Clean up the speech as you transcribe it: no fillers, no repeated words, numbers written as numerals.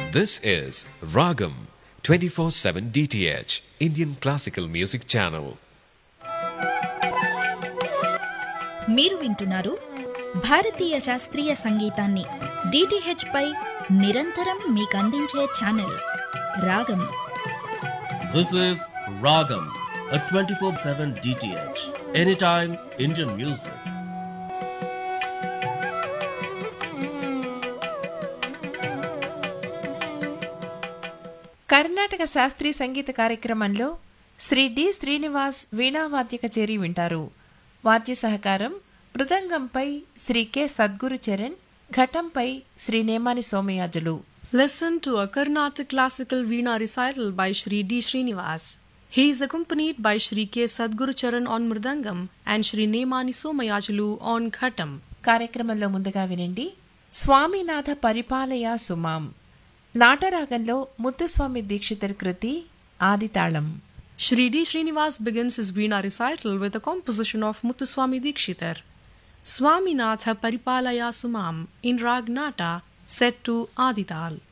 This is Ragam 24/7 DTH Indian Classical Music Channel. మీరు వింటున్నారు భారతీయ శాస్త్రీయ సంగీతాన్ని DTH పై నిరంతరం మీకందించే ఛానల్ రాగం. This is Ragam, a 24/7 DTH, anytime Indian music. Karnataka శాస్త్రీయ సంగీత కార్యక్రమంలో శ్రీ డి శ్రీనివాస్ వీణావాద్య కచేరీ వింటారు. వాద్య సహకారం మృదంగంపై Shri K Sadhguru Charan, ఘటంపై Shri Nemani Somayajulu. Listen to a Carnatic classical Veena recital by Shri D. Srinivas. He is accompanied by Shri K. Sadguru Charan on Mridangam and Shri Nemani Somayajulu on Ghatam. కార్యక్రమంలో ముందుగా వినండి స్వామినాథ పరిపాలయ సుమాం. నాటరాగంలో ముత్తుస్వామి దీక్షితర్ కృతి ఆదితాళం. Shri D. Srinivas begins his Veena recital with a composition of Muthuswami Dikshitar. Swaminatha Paripalaya Sumam in Rag Nata, set to Adital.